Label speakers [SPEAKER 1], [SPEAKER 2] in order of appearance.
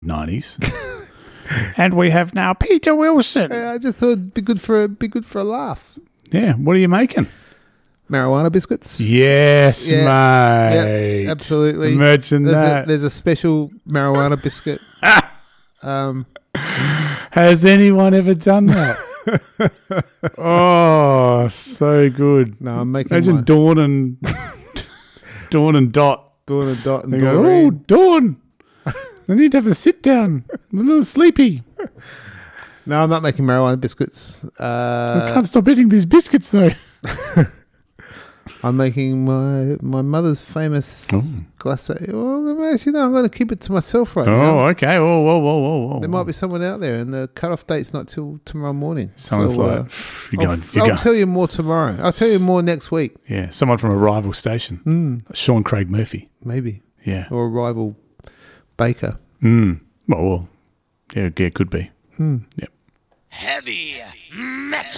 [SPEAKER 1] 90s. And we have now Peter Wilson.
[SPEAKER 2] I just thought it'd be good for a laugh.
[SPEAKER 1] Yeah, what are you making?
[SPEAKER 2] Marijuana biscuits.
[SPEAKER 1] Yes,
[SPEAKER 2] Yeah.
[SPEAKER 1] mate.
[SPEAKER 2] Yep, absolutely.
[SPEAKER 1] Imagine that.
[SPEAKER 2] There's a special marijuana biscuit.
[SPEAKER 1] Has anyone ever done that? Oh, so good.
[SPEAKER 2] No, I'm making
[SPEAKER 1] Imagine Dawn and Dot.
[SPEAKER 2] Dawn and Dot and
[SPEAKER 1] They go, oh, Dawn. I need to have a sit down. I'm a little sleepy.
[SPEAKER 2] No, I'm not making marijuana biscuits.
[SPEAKER 1] I can't stop eating these biscuits, though.
[SPEAKER 2] I'm making my mother's famous glace. Well, actually, no, I'm going to keep it to myself right now.
[SPEAKER 1] Oh, okay. Oh, whoa.
[SPEAKER 2] There might be someone out there, and the cut-off date's not till tomorrow morning.
[SPEAKER 1] Someone's
[SPEAKER 2] I'll tell you more tomorrow. I'll tell you more next week.
[SPEAKER 1] Yeah, someone from a rival station. Sean Craig Murphy.
[SPEAKER 2] Maybe.
[SPEAKER 1] Yeah.
[SPEAKER 2] Or a rival baker.
[SPEAKER 1] Well, yeah, it could be.
[SPEAKER 2] Mm.
[SPEAKER 1] Yep.
[SPEAKER 3] Heavy metal.